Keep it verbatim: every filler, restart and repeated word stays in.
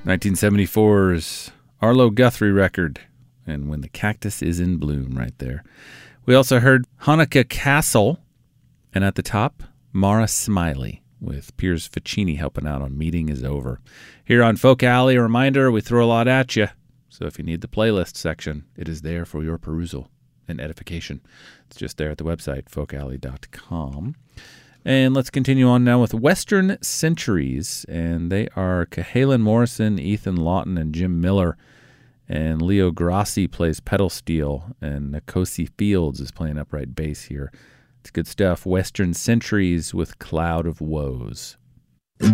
nineteen seventy-four's Arlo Guthrie record, and When the Cactus is in Bloom right there. We also heard Hanukkah Castle, and at the top, Mara Smiley, with Piers Ficini helping out on Meeting is Over. Here on Folk Alley, a reminder, we throw a lot at you, so if you need the playlist section, it is there for your perusal and edification. It's just there at the website, folk alley dot com. And let's continue on now with Western Centuries, and they are Cahalan Morrison, Ethan Lawton, and Jim Miller, and Leo Grassi plays pedal steel, and Nkosi Fields is playing upright bass here. It's good stuff. Western Centuries with Cloud of Woes.